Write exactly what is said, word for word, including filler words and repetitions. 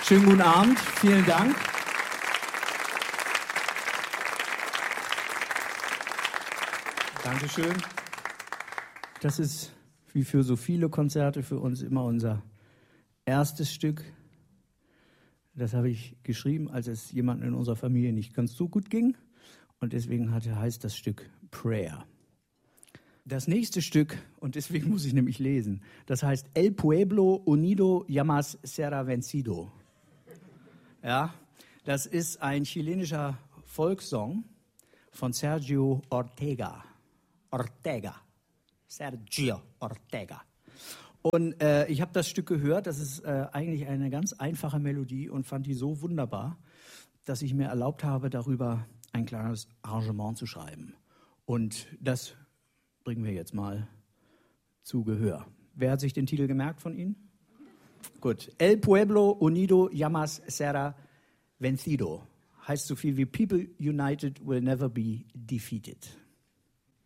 Schönen guten Abend, vielen Dank. Dankeschön. Das ist wie für so viele Konzerte für uns immer unser erstes Stück. Das habe ich geschrieben, als es jemandem in unserer Familie nicht ganz so gut ging. Und deswegen hatte, heißt das Stück Prayer. Das nächste Stück, und deswegen muss ich nämlich lesen, das heißt El Pueblo Unido Llamas Será Vencido. Ja, das ist ein chilenischer Volkssong von Sergio Ortega. Ortega. Sergio Ortega. Und äh, ich habe das Stück gehört, das ist äh, eigentlich eine ganz einfache Melodie und fand die so wunderbar, dass ich mir erlaubt habe, darüber ein kleines Arrangement zu schreiben. Und das bringen wir jetzt mal zu Gehör. Wer hat sich den Titel gemerkt von Ihnen? Gut. El Pueblo Unido Llamas Será Vencido. Heißt so viel wie People United will never be defeated.